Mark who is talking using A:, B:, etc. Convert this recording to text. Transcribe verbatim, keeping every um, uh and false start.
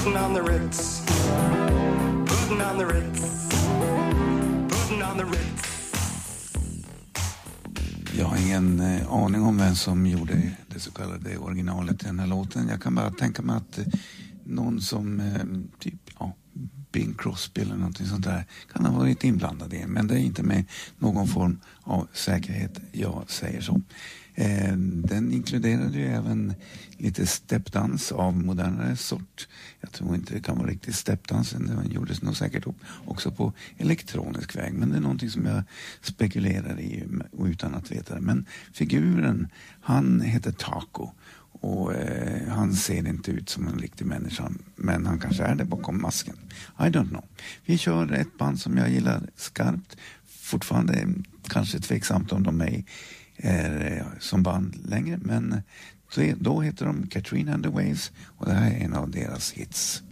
A: Putting on the Ritz. Putting on the Ritz. Putting on the Ritz.
B: Jag har ingen eh, aning om vem som gjorde det så kallade originalet i den här låten. Jag kan bara tänka mig att eh, någon som eh, typ, ja, Bing Crosby eller någonting sånt där kan ha varit inblandad i. Men det är inte med någon form av säkerhet, jag säger så. Eh, den inkluderade ju även lite steppdans av modernare sort. Jag tror inte det kan vara riktigt steppdansen. Den gjordes nog säkert upp också på elektronisk väg. Men det är någonting som jag spekulerar i utan att veta det. Men figuren, han heter Taco. Och eh, han ser inte ut som en riktig människa. Men han kanske är det bakom masken. I don't know. Vi kör ett band som jag gillar skarpt. Fortfarande kanske tveksamt om de är är som band längre, men då heter de Katrina and the Waves och det här är en av deras hits.